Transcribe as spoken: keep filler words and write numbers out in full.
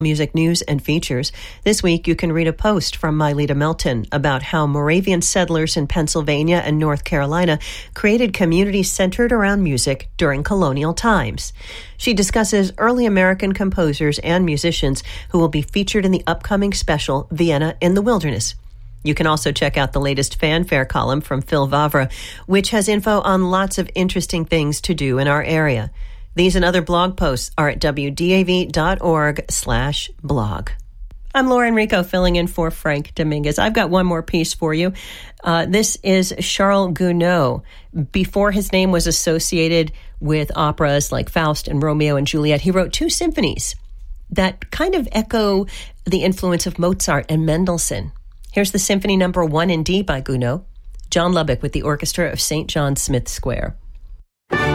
Music news and features. This week, you can read a post from Myleta Melton about how Moravian settlers in Pennsylvania and North Carolina created communities centered around music during colonial times. She discusses early American composers and musicians who will be featured in the upcoming special Vienna in the Wilderness. You can also check out the latest fanfare column from Phil Vavra, which has info on lots of interesting things to do in our area. These and other blog posts are at w d a v dot org slash blog. I'm Laura Enrico, filling in for Frank Dominguez. I've got one more piece for you. Uh, this is Charles Gounod. Before his name was associated with operas like Faust and Romeo and Juliet, he wrote two symphonies that kind of echo the influence of Mozart and Mendelssohn. Here's the Symphony Number One in D by Gounod. John Lubbock with the Orchestra of Saint John Smith Square.